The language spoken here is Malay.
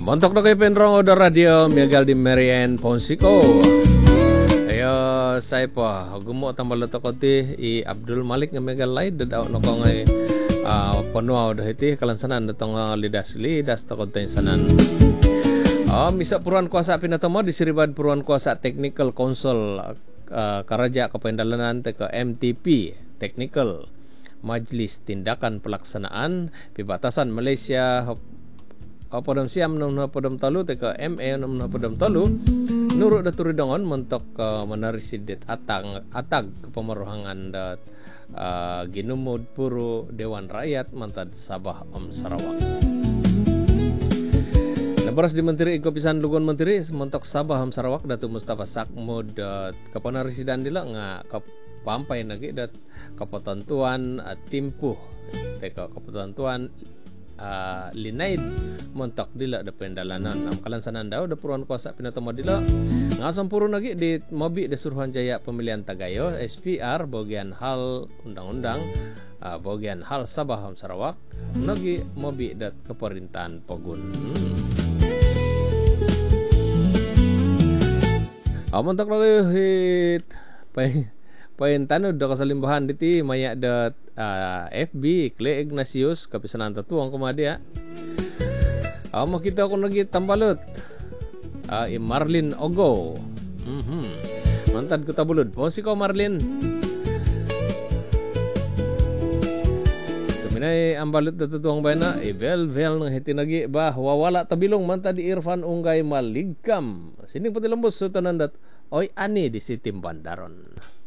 Montok na kayo penrong o da radio, Miguel di Marian Ponsico. Ayo, saya pa, gumo tambal to ko ti i Abdul Malik nga Miguel Light, dadaw no ko ngay panuaw da iti, kalansanan datong lidas to ko tayo sanan. Misa puruan kuasa pinatamo, disiribad puruan kuasa Technical Council Karaja Kapendalanan te ke MTP, Technical Majlis Tindakan Pelaksanaan Pibatasan Malaysia Podam Siam nom podam talu te ke ME nom podam talu nurut da turidongon mentok menarisidet atag kepemerohangan dat ginumud puru Dewan Rakyat mantad Sabah Om Sarawak. Lebaras di Menteri Ikopisan Lugon Menteri mentok Sabah Om Sarawak Datu Mustafa Sakmud kepenarisidan dila nga kapampai nagi dat kepetentuan timpuh teka kepetentuan linaid montok dila da pendalanan am kalansanan daw da puruan kuasa pinatama dila ngasam puro nagi di mobi da Suruhanjaya Pemilihan Tagayo SPR bagian hal undang-undang bagian hal Sabah Om Sarawak nagi mobi dat keperintahan Pogun. Montok lagi hit pain tanu da kasalimbahan diti maya dat FB Clay Ignatius kapisanan tatuang kumadia. Makita ko lagi tambalot. Marlin Ogo. Mantad ko tabulod. Ponsico Marlin. Tuminay ambalot da tatuang bayna. Vel ng hitinagi ba wawala tabilong mantad di Irfan Unggay Maligkam. Sining pati lambos sutanan dat oy ani di Sitim Bandaron.